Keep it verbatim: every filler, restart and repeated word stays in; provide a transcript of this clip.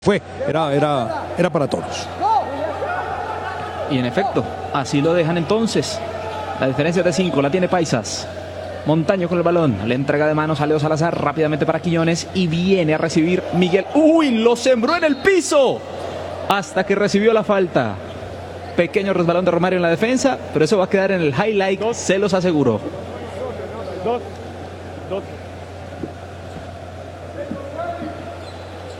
Fue, era, era, era para todos. Y en efecto, así lo dejan entonces. La diferencia es de cinco, la tiene Paisas. Montaño con el balón, le entrega de manos a Leo Salazar rápidamente para Quiñones y viene a recibir Miguel. ¡Uy! Lo sembró en el piso hasta que recibió la falta. Pequeño resbalón de Romario en la defensa, pero eso va a quedar en el highlight, se los aseguro. Dos, dos.